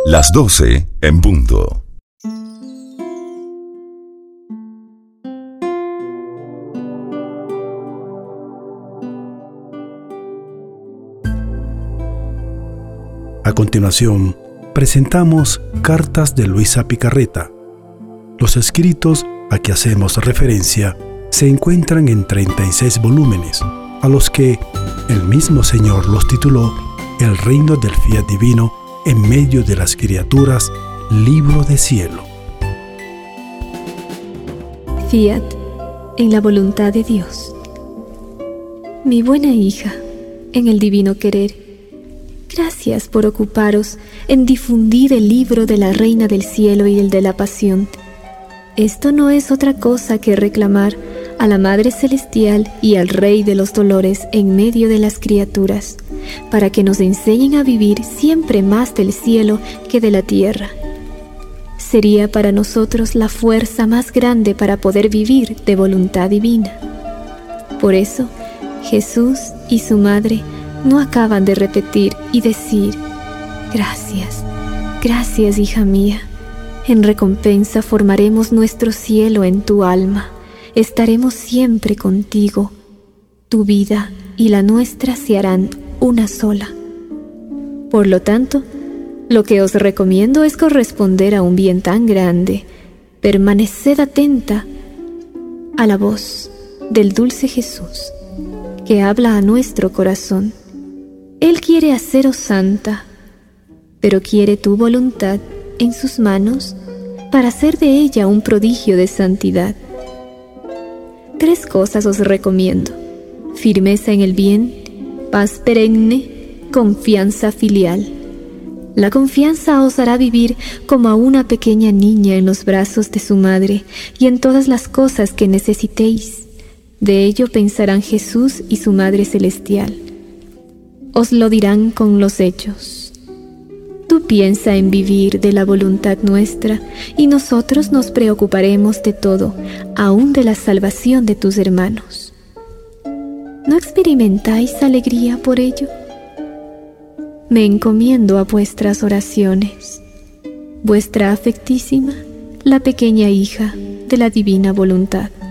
Las 12 en punto. A continuación, presentamos Cartas de Luisa Picarreta. Los escritos a que hacemos referencia se encuentran en 36 volúmenes, a los que el mismo Señor los tituló El reino del fiat divino en medio de las criaturas, libro de cielo. Fiat en la voluntad de Dios. Mi buena hija, en el divino querer, gracias por ocuparos en difundir el libro de la Reina del Cielo y el de la Pasión. Esto no es otra cosa que reclamar a la Madre Celestial y al Rey de los Dolores en medio de las criaturas, para que nos enseñen a vivir siempre más del cielo que de la tierra. Sería para nosotros la fuerza más grande para poder vivir de voluntad divina. Por eso, Jesús y su Madre no acaban de repetir y decir: gracias, gracias, hija mía. En recompensa formaremos nuestro cielo en tu alma. Estaremos siempre contigo. Tu vida y la nuestra se harán una sola. Por lo tanto, lo que os recomiendo es corresponder a un bien tan grande. Permaneced atenta a la voz del dulce Jesús, que habla a nuestro corazón. Él quiere haceros santa, pero quiere tu voluntad en sus manos para hacer de ella un prodigio de santidad. 3 cosas os recomiendo: firmeza en el bien, paz perenne, confianza filial. La confianza os hará vivir como a una pequeña niña en los brazos de su madre y en todas las cosas que necesitéis. De ello pensarán Jesús y su Madre Celestial. Os lo dirán con los hechos. Tú piensa en vivir de la voluntad nuestra y nosotros nos preocuparemos de todo, aun de la salvación de tus hermanos. ¿No experimentáis alegría por ello? Me encomiendo a vuestras oraciones. Vuestra afectísima, la pequeña hija de la divina voluntad.